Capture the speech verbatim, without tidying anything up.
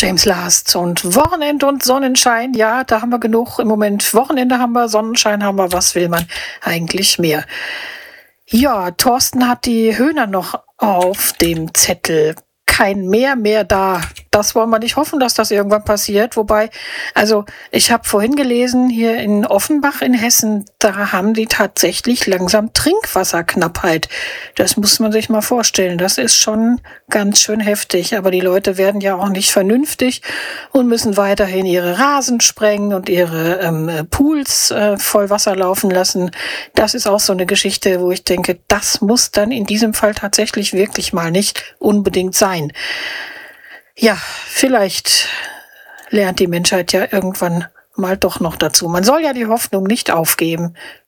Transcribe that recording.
James Last und Wochenend und Sonnenschein. Ja, da haben wir genug. Im Moment Wochenende haben wir, Sonnenschein haben wir. Was will man eigentlich mehr? Ja, Thorsten hat die Höhner noch auf dem Zettel. Kein Meer mehr da. Das wollen wir nicht hoffen, dass das irgendwann passiert. Wobei, also ich habe vorhin gelesen, hier in Offenbach in Hessen, da haben die tatsächlich langsam Trinkwasserknappheit. Das muss man sich mal vorstellen. Das ist schon ganz schön heftig. Aber die Leute werden ja auch nicht vernünftig und müssen weiterhin ihre Rasen sprengen und ihre ähm, Pools äh, voll Wasser laufen lassen. Das ist auch so eine Geschichte, wo ich denke, das muss dann in diesem Fall tatsächlich wirklich mal nicht unbedingt sein. Ja, vielleicht lernt die Menschheit ja irgendwann mal doch noch dazu. Man soll ja die Hoffnung nicht aufgeben.